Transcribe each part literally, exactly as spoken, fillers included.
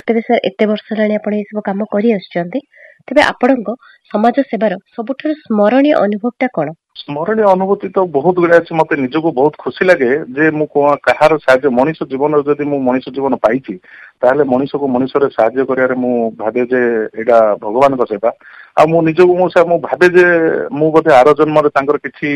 ତେବେ ସାର୍ ଏତେ ବର୍ଷ ହେଲାଣି ଆପଣ ଏ ସବୁ କାମ କରି ଆସୁଛନ୍ତି, ତେବେ ଆପଣଙ୍କ ସମାଜ ସେବାର ସବୁଠାରୁ ସ୍ମରଣୀୟ ଅନୁଭବଟା କଣ? ସ୍ମରଣୀୟ ଅନୁଭୂତି ତ ବହୁତ ଗୁଡା ଅଛି। ମତେ ନିଜକୁ ବହୁତ ଖୁସି ଲାଗେ ଯେ ମୁଁ କାହାର ସାହାଯ୍ୟ, ମଣିଷ ଜୀବନରେ ଯଦି ମୁଁ ମଣିଷ ଜୀବନ ପାଇଛି ତାହେଲେ ମଣିଷକୁ ମଣିଷରେ ସାହାଯ୍ୟ କରିବାରେ ମୁଁ ଭାବେ ଯେ ଏଇଟା ଭଗବାନଙ୍କ ସେବା। ଆଉ ମୁଁ ନିଜକୁ ମୁଁ ମୁଁ ଭାବେ ଯେ ମୁଁ ବୋଧେ ଆର ଜନ୍ମରେ ତାଙ୍କର କିଛି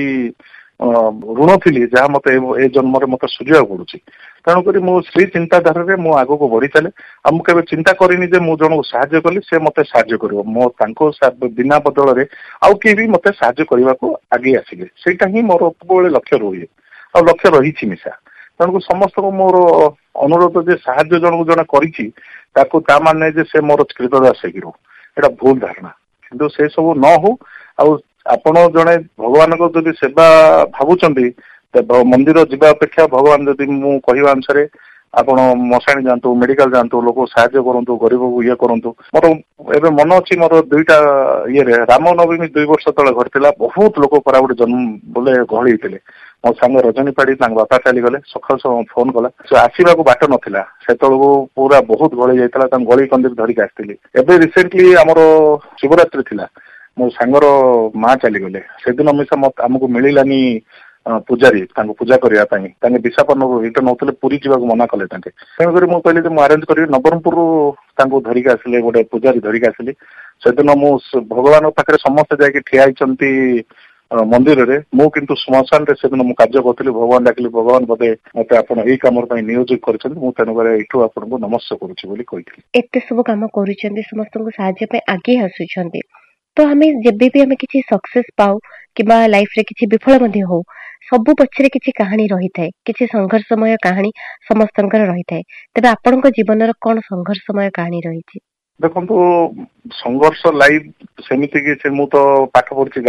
ଋଣ ଥିଲି ଯାହା ମତେ ଏ ଜନ୍ମରେ ମତେ ସୁଝିବାକୁ ପଡୁଛି। ତେଣୁକରି ମୁଁ ସେଇ ଚିନ୍ତାଧାରାରେ ମୁଁ ଆଗକୁ ବଢି ଚାଲେ। ଆଉ ମୁଁ କେବେ ଚିନ୍ତା କରିନି ଯେ ମୁଁ ଜଣକୁ ସାହାଯ୍ୟ କଲି ସେ ମତେ ସାହାଯ୍ୟ କରିବ, ମୋ ତାଙ୍କ ବିନା ବଦଳରେ ଆଉ କିଏ ବି ମତେ ସାହାଯ୍ୟ କରିବାକୁ ଆଗେଇ ଆସିବେ। ସେଇଟା ହିଁ ମୋର ସବୁବେଳେ ଲକ୍ଷ୍ୟ ରୁହେ ଆଉ ଲକ୍ଷ୍ୟ ରହିଛି ମିଶା। ତେଣୁକୁ ସମସ୍ତଙ୍କୁ ମୋର ଅନୁରୋଧ ଯେ ସାହାଯ୍ୟ ଜଣକୁ ଜଣେ କରିଛି ତାକୁ ତା ମାନେ ଯେ ସେ ମୋର କ୍ରୀତଦାସ ହେଇକି ରହୁ, ଏଇଟା ଭୁଲ ଧାରଣା। କିନ୍ତୁ ସେ ସବୁ ନ ହଉ। ଆଉ ଆପଣ ଜଣେ ଭଗବାନଙ୍କ ଯଦି ସେବା ଭାବୁଛନ୍ତି ମନ୍ଦିର ଯିବା ଅପେକ୍ଷା ଭଗବାନ ଯଦି ମୁଁ କହିବା ଅନୁସାରେ ଆପଣ ମଶାଣି ଯାଆନ୍ତୁ, ମେଡିକାଲ ଯାଆନ୍ତୁ, ଲୋକ ସାହାଯ୍ୟ କରନ୍ତୁ, ଗରିବକୁ ଇଏ କରନ୍ତୁ। ମୋର ଏବେ ମନ ଅଛି ମୋର ଦୁଇଟା ଇଏରେ ରାମନବମୀ ଦୁଇ ବର୍ଷ ତଳେ ଘଟିଥିଲା। ବହୁତ ଲୋକ କରାବୁଡି ଜନ୍ମ ବୋଲେ ଗହଳି ହେଇଥିଲେ। ମୋ ସାଙ୍ଗ ରଜନୀ ପାଢୀ ତାଙ୍କ ବାପା ଚାଲିଗଲେ। ସକାଳୁ ସକାଳୁ ଫୋନ କଲା, ସେ ଆସିବାକୁ ବାଟ ନଥିଲା, ସେତେବେଳକୁ ପୁରା ବହୁତ ଗହଳି ଯାଇଥିଲା। ତାଙ୍କୁ ଗଳି କନ୍ଦିରେ ଧରିକି ଆସିଥିଲି। ଏବେ ରିସେଣ୍ଟଲି ଆମର ଶିବରାତ୍ରି ଥିଲା, ମୋ ସାଙ୍ଗର ମା ଚାଲିଗଲେ। ସେଦିନ ମିଶା ଆମକୁ ମିଳିଲାନି ପୂଜାରୀ ତାଙ୍କୁ ପୂଜା କରିବା ପାଇଁ। ତାଙ୍କେ ବିଶାଖାପାଟଣାରୁ ରିଟର୍ନ ହଉଥିଲେ, ପୁରୀ ଯିବାକୁ ମନା କଲେ ତାଙ୍କେ। ତେଣୁକରି ମୁଁ କହିଲି ଯେ ମୁଁ ଆରେଞ୍ଜ କରିବି। ନବରଙ୍ଗପୁରରୁ ତାଙ୍କୁ ଧରିକି ଆସିଲେ, ଗୋଟେ ପୂଜାରୀ ଧରିକି ଆସିଲି। ସେଦିନ ମୁଁ ଭଗବାନଙ୍କ ପାଖରେ ସମସ୍ତେ ଯାଇକି ଠିଆ ହେଇଛନ୍ତି ମନ୍ଦିରରେ, ମୁଁ କିନ୍ତୁ ଶ୍ମଶାନରେ ସେଦିନ ମୁଁ କାର୍ଯ୍ୟ କରୁଥିଲି। ଭଗବାନ ଡାକିଲି, ଭଗବାନ ବୋଧେ ମତେ ଆପଣ ଏଇ କାମ ପାଇଁ ନିୟୋଜିତ କରିଛନ୍ତି, ମୁଁ ତେଣୁକରି ଏଇଠୁ ଆପଣଙ୍କୁ ନମସ୍କାର କରୁଛି ବୋଲି କହିଥିଲି। ଏତେ ସବୁ କାମ କରୁଛନ୍ତି, ସମସ୍ତଙ୍କୁ ସାହାଯ୍ୟ ପାଇଁ ଆଗେଇ ଆସୁଛନ୍ତି, ତ ଆମେ ଯେବେ ବି ଆମେ କିଛି ସକ୍ସେସ୍ ପାଉ କିମ୍ବା ଲାଇଫରେ କିଛି ବିଫଳ ମଧ୍ୟ ହଉ, ସବୁ ପଛରେ କିଛି କାହାଣୀ ରହିଥାଏ, କିଛି ସଂଘର୍ଷମୟ କାହାଣୀ ସମସ୍ତଙ୍କର ରହିଥାଏ। ତେବେ ଆପଣଙ୍କ ଜୀବନର କଣ ସଂଘର୍ଷମୟ କାହାଣୀ ରହିଛି? ଦେଖନ୍ତୁ, ସଂଘର୍ଷ ଲାଇଫ ସେମିତି କିଛି, ମୁଁ ତ ପାଠ ପଢିଛି